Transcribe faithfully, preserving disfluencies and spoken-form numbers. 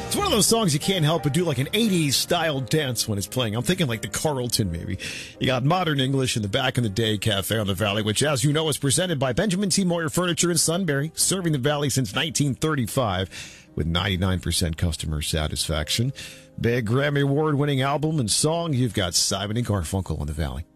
It's one of those songs you can't help but do like an eighties style dance when it's playing. I'm thinking like the Carlton, maybe. You got Modern English in the Back in the Day Cafe on the Valley, which, as you know, is presented by Benjamin T. Moyer Furniture in Sunbury, serving the Valley since nineteen thirty-five with ninety-nine percent customer satisfaction. Big Grammy Award-winning album and song, you've got Simon and Garfunkel on the Valley.